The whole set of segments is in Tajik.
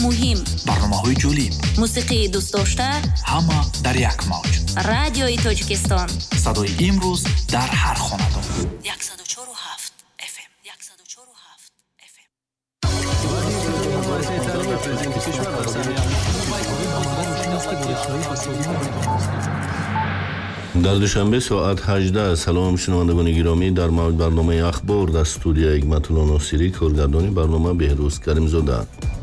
муҳим, барномаҳои ҷолиб, мусиқии дӯстдошта, ҳама дар як мавҷ. радиои Тоҷикистон, садои имрӯз дар ҳар хонадон. 104.7 FM. 104.7 FM. дар душанбе соат 18 салом шунавандагони гиромӣ, дар мавҷ барномаи ахбор дар студияи Ҳикматулло Носирӣ, коргардони барнома Беҳрӯз Каримзода.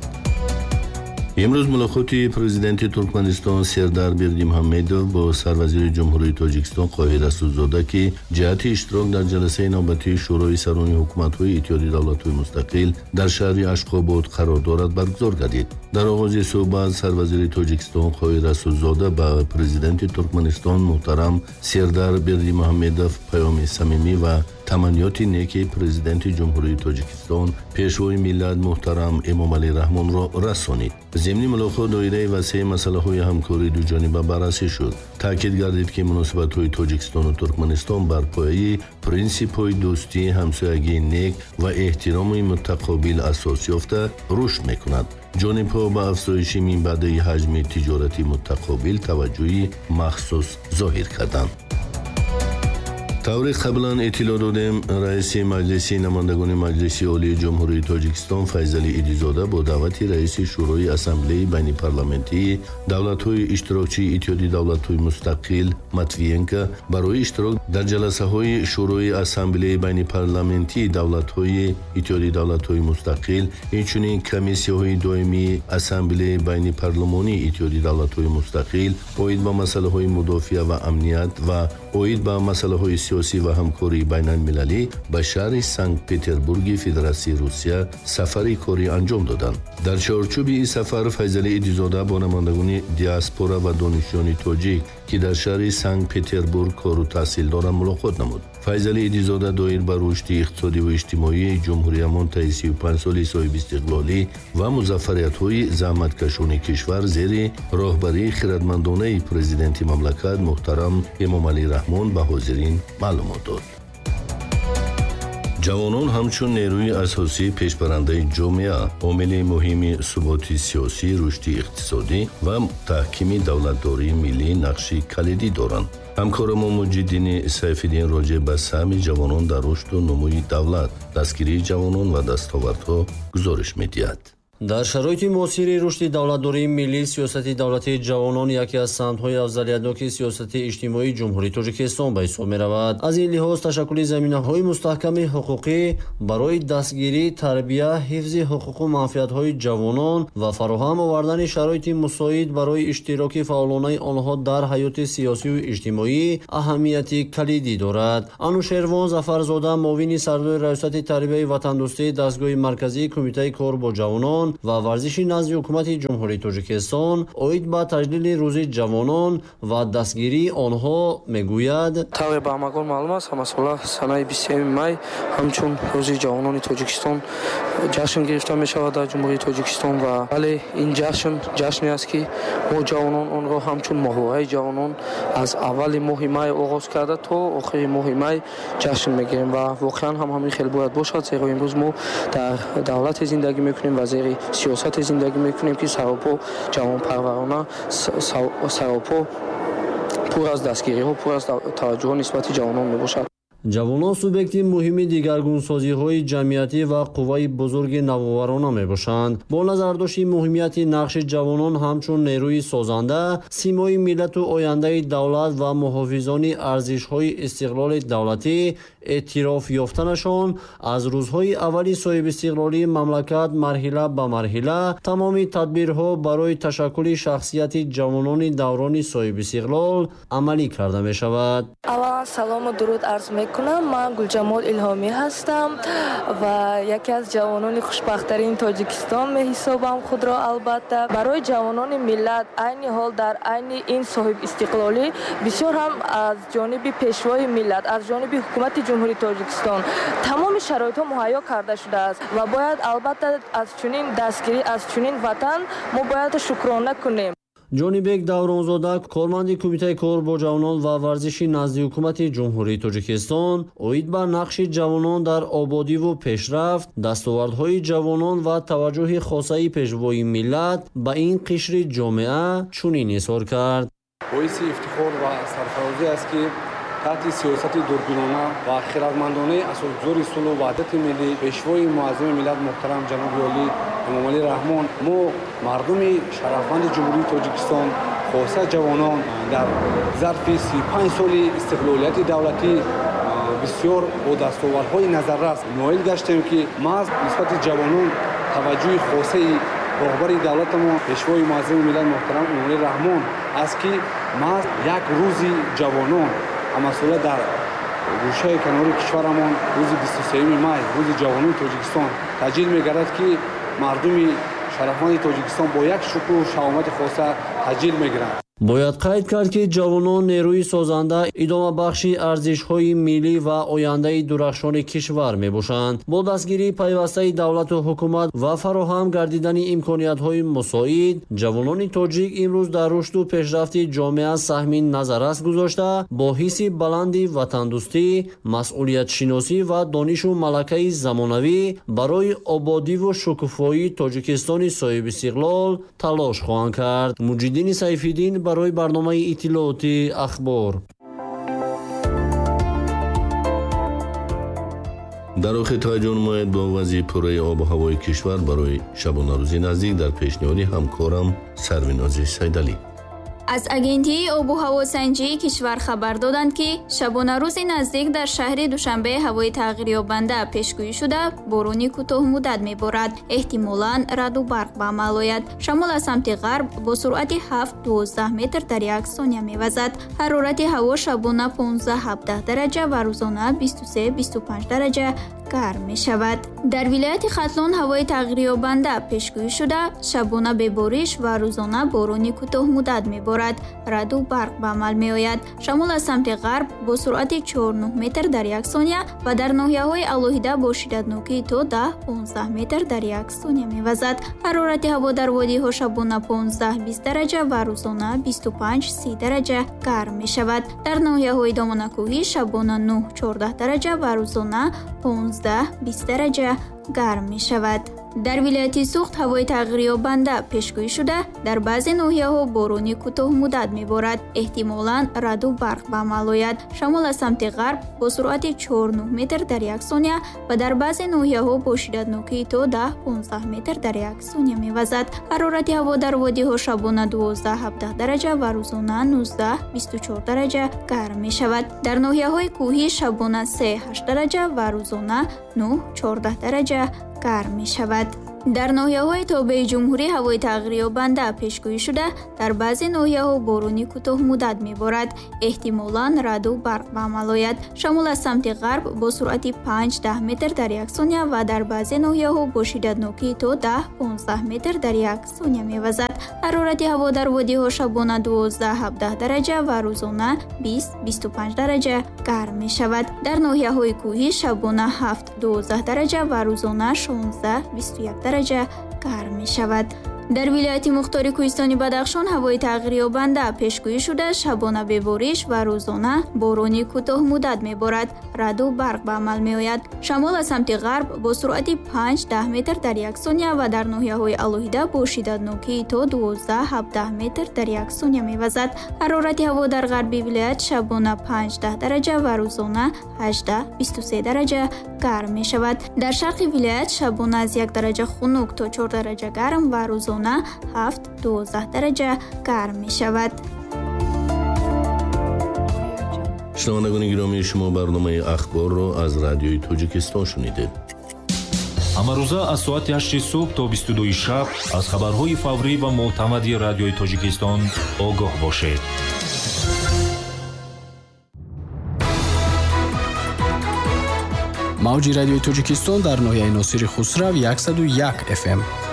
имрӯз мулоқоти президенти Туркманистон Сердар Бердимуҳаммедов бо сарвазири ҷумҳурии Тоҷикистон Қоҳир Расулзода ки ҷиҳати иштирок дар ҷаласаи навбатии шӯрои сарони ҳукуматҳои иттиҳоди давлатҳои мустақил дар шаҳри Ашхобод қарор дорад баргузор гардид. дар оғози суҳбат сарвазири Тоҷикистон Қоҳир Расулзода ба президенти Туркманистон муҳтарам Сердар Бердимуҳаммедов паёми самимӣ ва таманниёти неки президенти ҷумҳурии Тоҷикистон пешвои миллат муҳтарам Эмомалӣ Раҳмонро расонид. зимни мулоқот доираи васеъи масъалаҳои ҳамкории дуҷониба баррасӣ шуд. таъкид гардид ки муносибатҳои Тоҷикистону Туркманистон бар пояи принсипҳои дӯстӣ, ҳамсоягии нек ва эҳтироми мутақобил асос ёфта рушд мекунад. ҷонибҳо ба афзоиши минбаъдаи ҳаҷми тиҷорати мутақобил таваҷҷӯҳи махсус зоҳир карданд. таври қаблан иттилоъ додем, раиси маҷлиси намояндагони Маҷлиси Олии Ҷумҳурии Тоҷикистон Файзалӣ Идизода бо даъвати раиси шӯрои ассамблеяи байнипарламентии давлатҳои иштирокчии Иттиҳоди давлатҳои мустақил Матвиенко барои иштирок дар ҷаласаҳои шӯрои ассамблеяи байнипарламентии давлатҳои Иттиҳоди давлатҳои мустақил, инчунин комиссияҳои доимии ассамблеяи байнипарлумонии Иттиҳоди давлатҳои мустақил оид ба масъалаҳои мудофиа ва амният ва оид ба масъалаҳои сиёсӣ ва ҳамкории байналмилалӣ ба шаҳри Санкт-Петербурги Федератсияи Русия сафари корӣ анҷом доданд. дар чорчӯби ин сафар Файзалӣ Идизода бо намояндагони диаспора ва донишҷӯёни тоҷик ки дар шаҳри Санкт-Петербург кору таҳсил доранд мулоқот намуд. Файзалӣ Идизода доир ба рушди иқтисодиву иҷтимоии ҷумҳурии ҳамон 35 соли соҳиби истиқлолӣ ва музаффариятҳои заҳматкашони кишвар зери роҳбарии хиратмандонаи президенти мамлакат муҳтарам Эмомалӣ Раҳмон ба ҳозирин маълумот дод. ҷавонон ҳамчун нерӯи асосии пешбарандаи ҷомеа, омили муҳими суботи сиёсӣ, рушди иқтисодӣ ва таҳкими давлатдории миллӣ нақши калидӣ доранд. ҳамкорамо Муҷиддини Сайфиддин роҷеъ ба саҳми ҷавонон дар рушду нумӯи давлат, дастгирии ҷавонон ва дастовардҳо гузориш медиҳад. дар шароити муосири рушди давлатдории миллӣ, сиёсати давлатии ҷавонон яке аз самтҳои афзалиятноки сиёсати иҷтимоии ҷумҳурии Тоҷикистон ба ҳисоб меравад. аз ин лиҳоз ташаккули заминаҳои мустаҳками ҳуқуқӣ барои дастгирӣ, тарбия, ҳифзи ҳуқуқу манфиатҳои ҷавонон ва фароҳам овардани шароити мусоид барои иштироки фаъолонаи онҳо дар ҳаёти сиёсию иҷтимоӣ аҳамияти калидӣ дорад. Анушервон Зафарзода, муовини сардори раёсати тарбияи ватандӯстии дастгоҳи марказии Кумитаи кор бо ҷавонон ва варзиши назди ҳукумати ҷумҳурии Тоҷикистон оид ба таҷлили рӯзи ҷавонон ва дастгирии онҳо мегӯяд: тавре ба ҳамагон маълум аст, ҳамасола санаи 20 май ҳамчун рӯзи ҷавонони Тоҷикистон ҷашн гирифта мешавад дар ҷумҳурии Тоҷикистон ва вале ин ҷашне аст ки мо ҷавонон онро ҳамчун моҳвораи ҷавонон аз аввали моҳи май оғоз карда то охири моҳи май ҷашн мегирем ва воқеан ҳам ҳамин хел бояд бошад, зеро имрӯз мо дар давлате зиндагӣ мекунем ва зери сиёсате зиндагӣ мекунем ки саропо ҷавонпарварона, саропо пур аз дастгириҳо, пур аз таваҷҷӯҳо нисбати ҷавонон мебошад. ҷавонон субъекти муҳими дигаргунсозиҳои ҷамъиятӣ ва қувваи бузурги навоварона мебошанд. бо назардошти муҳимияти нақши ҷавонон ҳамчун нерӯи созанда, симои миллату ояндаи давлат ва муҳофизони арзишҳои истиқлоли давлатӣ, эътироф ёфтанашон аз рӯзҳои аввали соҳибистиқлолии мамлакат марҳила ба марҳила тамоми тадбирҳо барои ташаккули шахсияти ҷавонони даврони соҳибистиқлол амалӣ карда мешавад. аввалан салому дуруд арз мекунам. Ман Гулҷамол Илҳомӣ ҳастам ва яке аз ҷавонони хушбахттарини Тоҷикистон меҳисобам худро. албатта барои ҷавонони миллат айни ҳол дар айни ин соҳибистиқлолӣ бисёр ҳам аз ҷониби пешвои миллат, аз ҷониби ҳукумати ҷумҳурии Тоҷикистон тамоми шароитҳо муҳайё карда шудааст ва бояд албатта аз чунин дастгирӣ, аз чунин ватан мо бояд шукрона кунем. ҷонибек давронзода, корманди кумитаи кор бо ҷавонон ва варзиши назди ҳукумати ҷумҳурии Тоҷикистон, оид ба нақши ҷавонон дар ободиву пешрафт, дастовардҳои ҷавонон ва таваҷҷӯҳи хосаи пешвои миллат ба ин қишри ҷомеа чунин изҳор кард. боиси ифтихор ва сарфарозӣ аст ки таҳти сиёсати дурбинона ва хиратмандонаи асосгузори сулҳу ваҳдати миллӣ, пешвои муаззими миллат муҳтарам ҷаноби олӣ эмомалӣ раҳмон, мо мардуми шарафманди ҷумҳурии Тоҷикистон, хоса ҷавонон дар зарфи 35 соли истиқлолияти давлатӣ бисёр бо дастовардҳои назаррас ноил гаштем ки маҳз нисбати ҷавонон таваҷҷӯҳи хосаи роҳбари давлатамон, пешвои муаззими миллат муҳтарам эмомалӣ раҳмон аст ки маҳз як рӯзи ҷавонон ҳамасола дар гӯшаи канори кишварамон рӯзи 23 май, рӯзи ҷавонони Тоҷикистон таҷлил мегардад ки мардуми шарафманди Тоҷикистон бо як шукру шаомати хоса таҷлил мегиранд. бояд қайд кард ки ҷавонон нерӯи созанда, идомабахши арзишҳои миллӣ ва ояндаи дурахшони кишвар мебошанд. бо дастгирии пайвастаи давлату ҳукумат ва фароҳам гардидани имкониятҳои мусоид, ҷавонони тоҷик имрӯз дар рушду пешрафти ҷомеа саҳми назаррас гузошта, бо ҳисси баланди ватандӯстӣ, масъулиятшиносӣ ва донишу малакаи замонавӣ барои ободиву шукуфоии Тоҷикистони соҳибистиқлол талош хоҳанд кард. Муҷиддини Сайфиддин барои барномаи иттилооти ахбор. дар охир таваҷҷӯҳ намоед бо вазъи пурраи обу ҳавои кишвар барои шабонарӯзи наздик дар пешниҳоди ҳамкорам Сарвинози Сайдалӣ. аз агентияи обу ҳавосанҷии кишвар хабар доданд ки шабонарӯзи наздик дар шаҳри Душанбе ҳавои тағйирёбанда пешгӯӣ шуда борони кӯтоҳмуддат меборад. эҳтимолан раъду барқ ба амал ояд. шамол аз самти ғарб бо суръати 7-12 метр дар як сония мевазад. ҳарорати ҳаво шабона 15-17 дараҷа ва рӯзона 23-25 дараҷа гарм мешавад. дар вилояти Хатлон ҳавои тағйирёбанда пешгӯӣ шуда шабона бебориш ва рӯзона борони кӯтоҳмуддат меборад. раъду барқ ба амал меояд. шамол аз самти ғарб бо суръати 4-9 метр дар як сония ва дар ноҳияҳои алоҳида бо шиддатнокӣ то 10-15 метр дар як сония мевазад. ҳарорати ҳаво дар водиҳо шабона 15-20 дараҷа ва рӯзона 25-30 дараҷа гарм мешавад. дар ноҳияҳои домонакӯҳӣ шабона 9-14 дараҷа ва рӯзона 15-20 дараҷа гарм мешавад. дар вилояти Суғд ҳавои тағйирёбанда пешгӯӣ шуда дар баъзе ноҳияҳо борони кӯтоҳмуддат меборад. эҳтимолан раъду барқ ба амал ояд. шамол аз самти ғарб бо суръати 4-9 метр дар як сония ва дар баъзе ноҳияҳо бо шиддатнокӣ то 10-15 метр дар як сония мевазад. ҳарорати ҳаво дар водиҳо шабона 12-17 дараҷа ва рӯзона 19-24 дараҷа гарм мешавад. дар ноҳияҳои кӯҳӣ шабона 3-8 дараҷа ва рӯзона 9-14 дараҷа гарм мешавад. дар ноҳияҳои тобеи ҷумҳурӣ ҳавои тағйирёбанда пешгӯӣ шуда дар баъзе ноҳияҳо борони кӯтоҳмуддат меборад. эҳтимолан раъду барқ ба амал ояд. шамол аз самти ғарб бо суръати 5-10 метр дар як сония ва дар баъзе ноҳияҳо бо шиддатнокӣ то 10-15 метр дар як сония мевазад. ҳарорати ҳаво дар водиҳо шабона 12-17 дараҷа ва рӯзона 20-25 дараҷа гарм мешавад. дар ноҳияҳои кӯҳӣ шабона 7-12 дараҷа ва рӯзона 16-21 дараҷа гарм мешавад. дар вилояти мухтори кӯҳистони Бадахшон ҳавои тағйирёбанда пешгӯӣ шуда шабона бебориш ва рӯзона борони кӯтоҳмуддат меборад. раъду барқ ба амал меояд. шамол аз самти ғарб бо суръати 5-10 метр дар як сония ва дар ноҳияҳои алоҳида бо шиддатнокӣ то 12-17 метр дар як сония мевазад. ҳарорати ҳаво дар ғарби вилоят шабона 5-10 дараҷа ва рӯзона 18-23 дараҷа гарм мешавад. дар шарқи вилоят шабона аз 1 дараҷа хунук то 4 дараҷа гарм ва рӯзона 7-12 дараҷа гарм мешавад. шунавандагони гиромии шумо барномаи ахборро аз радиои Тоҷикистон шунидед. ҳамарӯза аз соати 8 субҳ то 22 шаб аз хабарҳои фаврӣ ва мӯътамади радиои Тоҷикистон огоҳ бошед. мавҷи радиои Тоҷикистон дар ноҳияи Носири Хусрав 101 FM